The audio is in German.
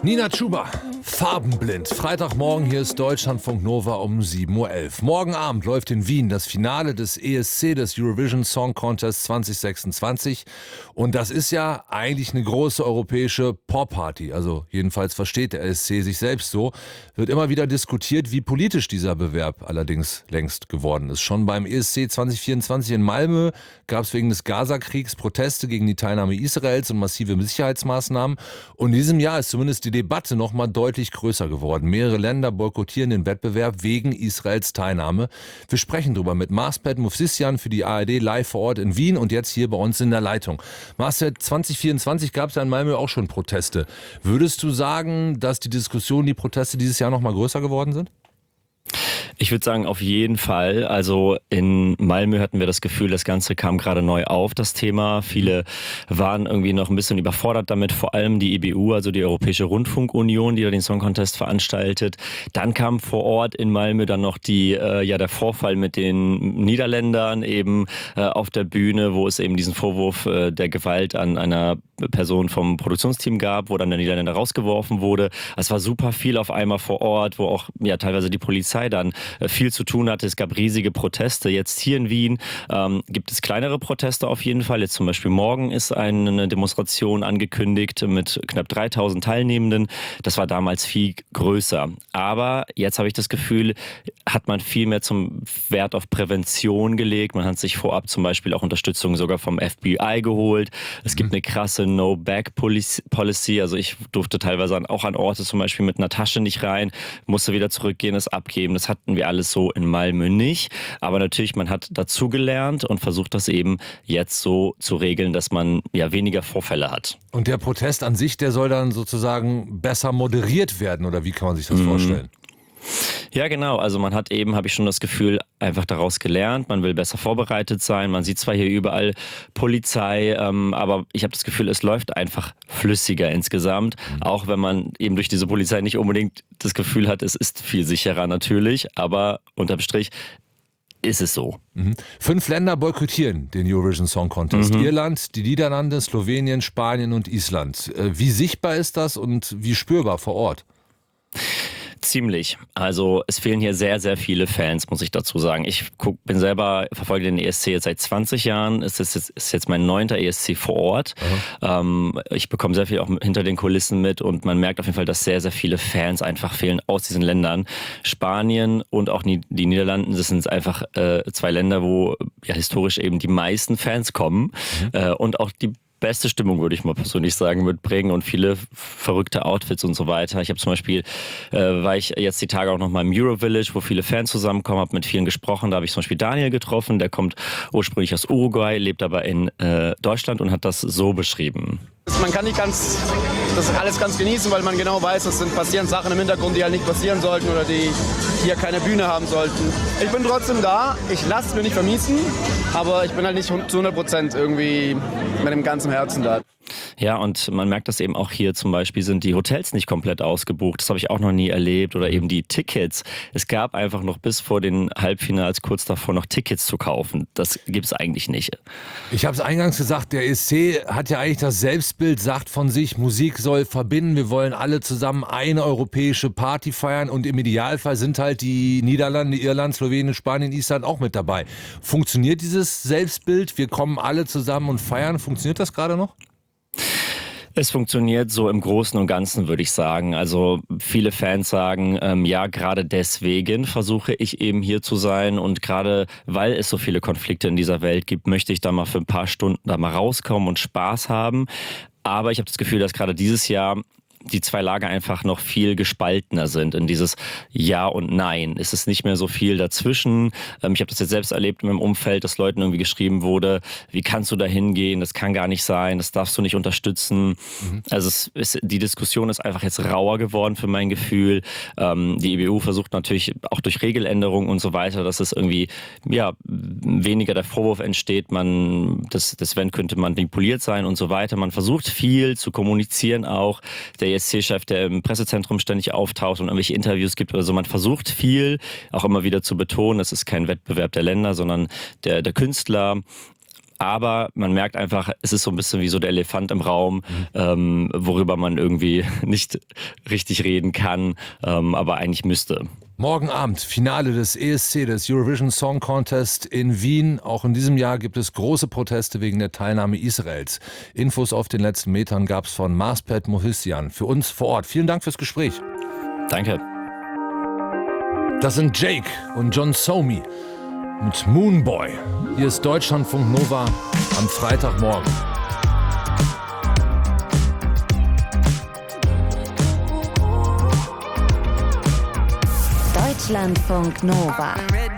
Nina Chuba, farbenblind. Freitagmorgen, hier ist Deutschlandfunk Nova um 7:11 Uhr. Morgen Abend läuft in Wien das Finale des ESC, des Eurovision Song Contest 2026. Und das ist ja eigentlich eine große europäische Pop-Party. Also jedenfalls versteht der ESC sich selbst so. Wird immer wieder diskutiert, wie politisch dieser Bewerb allerdings längst geworden ist. Schon beim ESC 2024 in Malmö gab es wegen des Gaza-Kriegs Proteste gegen die Teilnahme Israels und massive Sicherheitsmaßnahmen. Und in diesem Jahr ist zumindest die Debatte noch mal deutlich größer geworden. Mehrere Länder boykottieren den Wettbewerb wegen Israels Teilnahme. Wir sprechen darüber mit Marsped Movsisyan für die ARD live vor Ort in Wien und jetzt hier bei uns in der Leitung. Marsped, 2024 gab es ja in Malmö auch schon Proteste. Würdest du sagen, dass die Diskussion, die Proteste dieses Jahr noch mal größer geworden sind? Ich würde sagen, auf jeden Fall. Also in Malmö hatten wir das Gefühl, das Ganze kam gerade neu auf, das Thema. Viele waren irgendwie noch ein bisschen überfordert damit, vor allem die EBU, also die Europäische Rundfunkunion, die da den Song Contest veranstaltet. Dann kam vor Ort in Malmö dann noch der Vorfall mit den Niederländern eben auf der Bühne, wo es eben diesen Vorwurf der Gewalt an einer Person vom Produktionsteam gab, wo dann der Niederländer rausgeworfen wurde. Es war super viel auf einmal vor Ort, wo auch teilweise die Polizei dann viel zu tun hatte. Es gab riesige Proteste. Jetzt hier in Wien gibt es kleinere Proteste auf jeden Fall. Jetzt zum Beispiel morgen ist eine Demonstration angekündigt mit knapp 3000 Teilnehmenden. Das war damals viel größer. Aber jetzt habe ich das Gefühl, hat man viel mehr zum Wert auf Prävention gelegt. Man hat sich vorab zum Beispiel auch Unterstützung sogar vom FBI geholt. Es gibt eine krasse No-Back-Policy. Also ich durfte teilweise auch an Orte zum Beispiel mit einer Tasche nicht rein, musste wieder zurückgehen, es abgeben. Das hatten wir alles so in Malmö nicht. Aber natürlich, man hat dazugelernt und versucht das eben jetzt so zu regeln, dass man weniger Vorfälle hat. Und der Protest an sich, der soll dann sozusagen besser moderiert werden, oder wie kann man sich das vorstellen? Ja, genau. Also man hat eben, habe ich schon das Gefühl, einfach daraus gelernt. Man will besser vorbereitet sein. Man sieht zwar hier überall Polizei, aber ich habe das Gefühl, es läuft einfach flüssiger insgesamt. Auch wenn man eben durch diese Polizei nicht unbedingt das Gefühl hat, es ist viel sicherer natürlich. Aber unterm Strich ist es so. 5 Länder boykottieren den Eurovision Song Contest. Irland, die Niederlande, Slowenien, Spanien und Island. Wie sichtbar ist das und wie spürbar vor Ort? Ziemlich. Also es fehlen hier sehr, sehr viele Fans, muss ich dazu sagen. Ich verfolge den ESC jetzt seit 20 Jahren. Es ist jetzt mein 9. ESC vor Ort. Ich bekomme sehr viel auch hinter den Kulissen mit und man merkt auf jeden Fall, dass sehr, sehr viele Fans einfach fehlen aus diesen Ländern. Spanien und auch die Niederlanden, das sind einfach 2 Länder, wo historisch eben die meisten Fans kommen und auch die beste Stimmung, würde ich mal persönlich sagen, mitbringen und viele verrückte Outfits und so weiter. Ich habe zum Beispiel, war ich jetzt die Tage auch noch mal im Eurovillage, wo viele Fans zusammenkommen, habe mit vielen gesprochen. Da habe ich zum Beispiel Daniel getroffen, der kommt ursprünglich aus Uruguay, lebt aber in Deutschland und hat das so beschrieben. Man kann nicht das alles ganz genießen, weil man genau weiß, es passieren Sachen im Hintergrund, die halt nicht passieren sollten oder die hier keine Bühne haben sollten. Ich bin trotzdem da, ich lasse es mir nicht vermiesen, aber ich bin halt nicht zu 100% irgendwie mit dem ganzen Herzen da. Ja, und man merkt das eben auch hier zum Beispiel, sind die Hotels nicht komplett ausgebucht. Das habe ich auch noch nie erlebt. Oder eben die Tickets. Es gab einfach noch bis vor den Halbfinals kurz davor noch Tickets zu kaufen. Das gibt es eigentlich nicht. Ich habe es eingangs gesagt, der ESC hat ja eigentlich das Selbstbild, sagt von sich, Musik soll verbinden. Wir wollen alle zusammen eine europäische Party feiern und im Idealfall sind halt die Niederlande, Irland, Slowenien, Spanien, Island auch mit dabei. Funktioniert dieses Selbstbild? Wir kommen alle zusammen und feiern. Funktioniert das gerade noch? Es funktioniert so im Großen und Ganzen, würde ich sagen. Also viele Fans sagen, gerade deswegen versuche ich eben hier zu sein und gerade weil es so viele Konflikte in dieser Welt gibt, möchte ich da mal für ein paar Stunden da mal rauskommen und Spaß haben. Aber ich habe das Gefühl, dass gerade dieses Jahr die 2 Lager einfach noch viel gespaltener sind in dieses Ja und Nein. Es ist nicht mehr so viel dazwischen. Ich habe das jetzt selbst erlebt in meinem Umfeld, dass Leuten irgendwie geschrieben wurde, wie kannst du da hingehen? Das kann gar nicht sein, das darfst du nicht unterstützen. Also die Diskussion ist einfach jetzt rauer geworden für mein Gefühl. Die EBU versucht natürlich auch durch Regeländerungen und so weiter, dass es irgendwie weniger der Vorwurf entsteht, das Event könnte manipuliert sein und so weiter. Man versucht viel zu kommunizieren auch. Der ESC-Chef, der im Pressezentrum ständig auftaucht und irgendwelche Interviews gibt oder so. Man versucht viel, auch immer wieder zu betonen, es ist kein Wettbewerb der Länder, sondern der Künstler. Aber man merkt einfach, es ist so ein bisschen wie so der Elefant im Raum, worüber man irgendwie nicht richtig reden kann, aber eigentlich müsste. Morgen Abend, Finale des ESC, des Eurovision Song Contest in Wien. Auch in diesem Jahr gibt es große Proteste wegen der Teilnahme Israels. Infos auf den letzten Metern gab es von Marspet Mohissian für uns vor Ort. Vielen Dank fürs Gespräch. Danke. Das sind Jake und John Somi mit Moonboy. Hier ist Deutschlandfunk Nova am Freitagmorgen. Deutschlandfunk Nova.